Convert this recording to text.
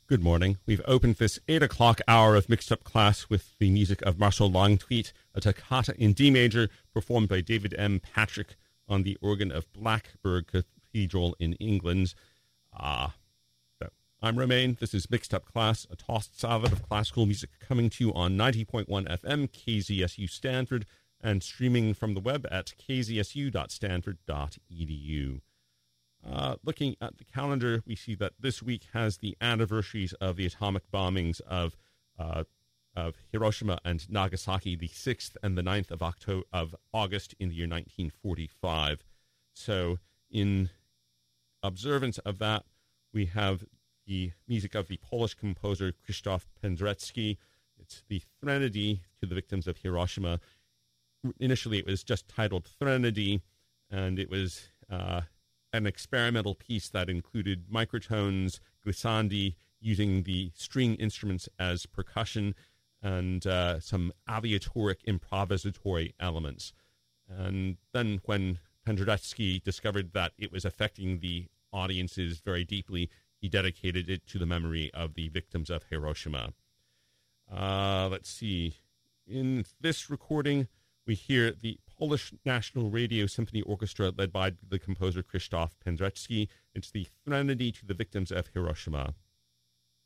Good morning. We've opened this 8 o'clock hour of Mixed Up Class with the music of Marshall Longstreet, a toccata in D major performed by David M. Patrick on the organ of Blackburn Cathedral in England. I'm Romain. This is Mixed Up Class, a tossed salad of classical music coming to you on 90.1 FM, KZSU Stanford, and streaming from the web at kzsu.stanford.edu. Looking at the calendar, we see that this week has the anniversaries of the atomic bombings of Hiroshima and Nagasaki, the 6th and the 9th of August in the year 1945. So in observance of that, we have the music of the Polish composer Krzysztof Penderecki. It's the Threnody to the victims of Hiroshima. Initially, it was just titled Threnody, and it was an experimental piece that included microtones, glissandi, using the string instruments as percussion, and some aleatoric improvisatory elements. And then when Penderecki discovered that it was affecting the audiences very deeply, he dedicated it to the memory of the victims of Hiroshima. Let's see. In this recording, we hear the Polish National Radio Symphony Orchestra led by the composer Krzysztof Penderecki. It's the Threnody to the victims of Hiroshima.